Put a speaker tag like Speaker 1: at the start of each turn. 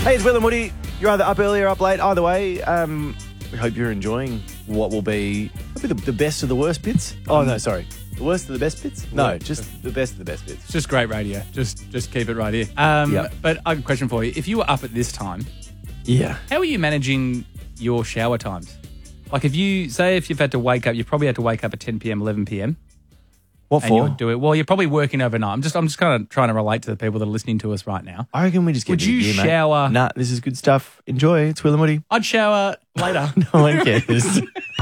Speaker 1: Hey, it's Will and Woody. You're either up early or up late. Either way, we hope you're enjoying what will be the best of the worst bits. Oh, no, sorry. The worst of the best bits? No, just the best of the best bits.
Speaker 2: It's just great radio. Just keep it right here.
Speaker 1: Yep.
Speaker 2: But I have a question for you. If you were up at this time,
Speaker 1: Yeah.
Speaker 2: how are you managing your shower times? Like if you've had to wake up, you probably had to wake up at 10 p.m, 11 p.m.
Speaker 1: What
Speaker 2: And you
Speaker 1: for?
Speaker 2: would do it. Well, you're probably working overnight. I'm just kind of trying to relate to the people that are listening to us right now.
Speaker 1: I reckon we just get
Speaker 2: Would you
Speaker 1: gear, mate.
Speaker 2: shower?
Speaker 1: Nah, this is good stuff. Enjoy. It's Will and Woody.
Speaker 2: I'd shower later.
Speaker 1: No one cares.